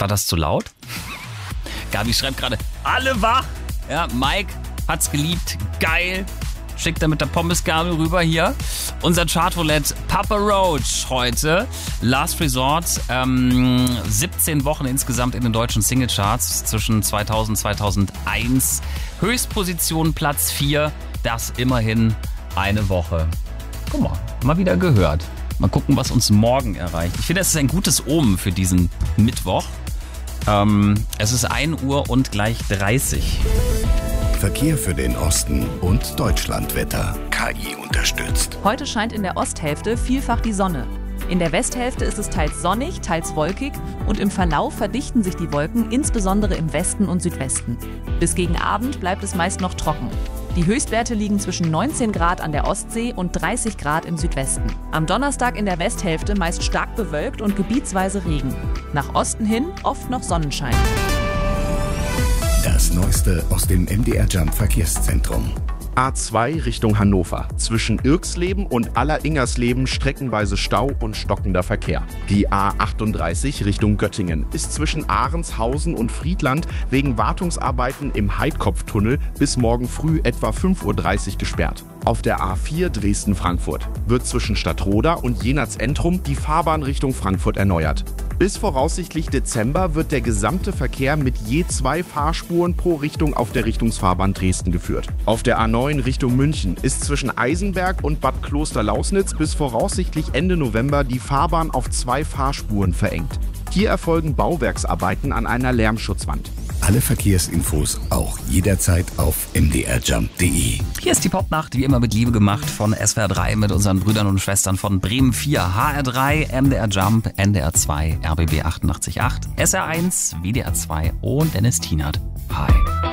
War das zu laut? Gabi schreibt gerade, alle wach. Ja, Mike hat's geliebt. Geil. Schickt er mit der Pommesgabel rüber hier. Unser Chartroulette Papa Roach heute. Last Resort. 17 Wochen insgesamt in den deutschen Singlecharts zwischen 2000 und 2001. Höchstposition Platz 4. Das immerhin eine Woche. Guck mal wieder gehört. Mal gucken, was uns morgen erreicht. Ich finde, es ist ein gutes Omen für diesen Mittwoch. Es ist 1 Uhr und gleich 30. Verkehr für den Osten und Deutschlandwetter. KI unterstützt. Heute scheint in der Osthälfte vielfach die Sonne. In der Westhälfte ist es teils sonnig, teils wolkig und im Verlauf verdichten sich die Wolken, insbesondere im Westen und Südwesten. Bis gegen Abend bleibt es meist noch trocken. Die Höchstwerte liegen zwischen 19 Grad an der Ostsee und 30 Grad im Südwesten. Am Donnerstag in der Westhälfte meist stark bewölkt und gebietsweise Regen. Nach Osten hin oft noch Sonnenschein. Das Neueste aus dem MDR Jump Verkehrszentrum. A2 Richtung Hannover. Zwischen Irksleben und Alleringersleben streckenweise Stau und stockender Verkehr. Die A38 Richtung Göttingen ist zwischen Ahrenshausen und Friedland wegen Wartungsarbeiten im Heidkopftunnel bis morgen früh etwa 5:30 Uhr gesperrt. Auf der A4 Dresden-Frankfurt wird zwischen Stadtroda und Jenatz-Entrum die Fahrbahn Richtung Frankfurt erneuert. Bis voraussichtlich Dezember wird der gesamte Verkehr mit je 2 Fahrspuren pro Richtung auf der Richtungsfahrbahn Dresden geführt. Auf der A9 Richtung München ist zwischen Eisenberg und Bad Klosterlausnitz bis voraussichtlich Ende November die Fahrbahn auf 2 Fahrspuren verengt. Hier erfolgen Bauwerksarbeiten an einer Lärmschutzwand. Alle Verkehrsinfos auch jederzeit auf mdrjump.de. Hier ist die Popnacht, wie immer mit Liebe gemacht von SWR 3 mit unseren Brüdern und Schwestern von Bremen 4, HR 3, MDR Jump, NDR 2, RBB 88.8, SR 1, WDR 2 und Dennis Tienert. Hi.